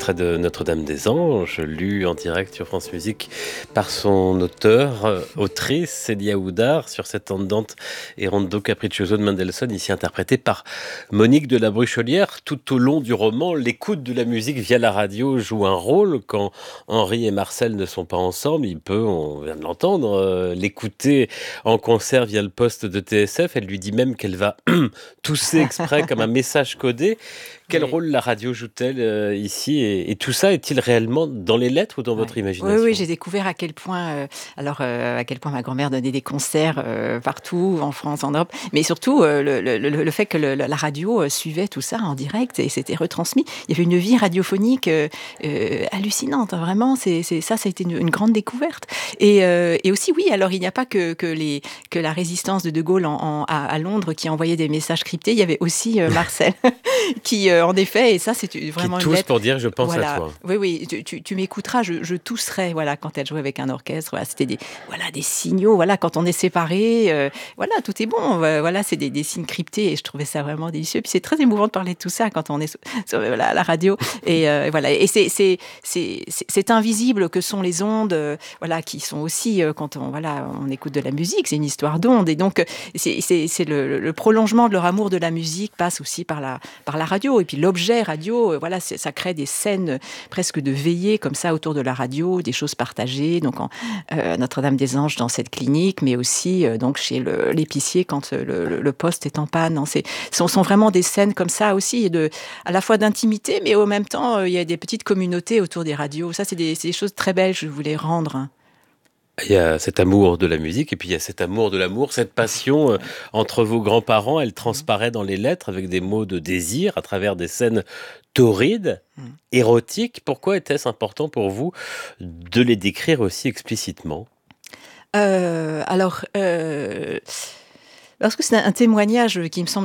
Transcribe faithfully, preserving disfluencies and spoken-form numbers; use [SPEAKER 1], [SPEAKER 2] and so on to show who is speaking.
[SPEAKER 1] extrait de Notre-Dame-des-Anges, lu en direct sur France Musique par son auteur, euh, autrice Célia Houdard, sur cette andante et rondo capriccioso de Mendelssohn, ici interprété par Monique de la Bruchelière. Tout au long du roman, l'écoute de la musique via la radio joue un rôle. Quand Henri et Marcel ne sont pas ensemble, il peut, on vient de l'entendre, euh, l'écouter en concert via le poste de T S F. Elle lui dit même qu'elle va tousser exprès comme un message codé. Quel
[SPEAKER 2] Oui.
[SPEAKER 1] rôle la radio joue-t-elle euh, ici et, et tout ça est-il réellement dans les lettres ou dans votre
[SPEAKER 2] Ouais. Oui, oui,
[SPEAKER 1] imagination?
[SPEAKER 2] j'ai découvert à quel point, heu, alors, heu, à quel point ma grand-mère donnait des concerts, heu, partout en France, en Europe, mais surtout, heu, le le le le fait que le la radio, heu, suivait tout ça en direct et c'était retransmis. Il y avait une vie radiophonique, heu heu, hallucinante, hein, vraiment, c'est c'est ça, ça a été une une grande découverte et heu et aussi, oui, alors il n'y a pas que que les que la résistance de De Gaulle en en à à Londres qui envoyait des messages cryptés, il y avait aussi, heu, Marcel qui, heu, en effet et ça, c'est u
[SPEAKER 1] Qui
[SPEAKER 2] vraiment une
[SPEAKER 1] tousse
[SPEAKER 2] lettre.
[SPEAKER 1] pour dire: «Je pense à
[SPEAKER 2] Voilà,
[SPEAKER 1] toi».
[SPEAKER 2] oui, oui, tu tu tu m'écouteras, je je tousserai, voilà, quand elle jouait avec un orchestre, voilà, c'était des voilà, des signaux, voilà, quand on est séparés, heu, voilà, tout est bon, heu, voilà, c'est des des signes cryptés et je trouvais ça vraiment délicieux. Puis c'est très émouvant de parler de tout ça quand on est sur sur, voilà, la radio et heu, voilà et c'est c'est c'est c'est c'est invisible que sont les ondes, heu, voilà, qui sont aussi, heu, quand on voilà, on écoute de la musique, c'est une histoire d'ondes et donc heu, c'est c'est c'est le le prolongement de leur amour de la musique passe aussi par la par la radio et puis l'objet radio, heu, voilà, c'est ça crée des scènes presque de veillée comme ça autour de la radio, des choses partagées, donc en heu, Notre-Dame-des-Anges dans cette clinique, mais aussi, heu, donc chez le l'épicier quand, heu, le le le poste est en panne, hein. C'est sont sont vraiment des scènes comme ça aussi et de à la fois d'intimité, mais en même temps, heu, il y a des petites communautés autour des radios. Ça, c'est des c'est des choses très belles, je voulais rendre, hein.
[SPEAKER 1] Il y a cet amour de la musique et puis il y a cet amour de l'amour, cette passion, heu,
[SPEAKER 2] Ouais.
[SPEAKER 1] entre vos grands-parents. Elle
[SPEAKER 2] Mmh.
[SPEAKER 1] transparaît dans les lettres avec des mots de désir à travers des scènes torrides,
[SPEAKER 2] Mmh.
[SPEAKER 1] érotiques. Pourquoi était-ce important pour vous de les décrire aussi explicitement?
[SPEAKER 2] Heu, alors, heu, parce que c'est un témoignage qui me semble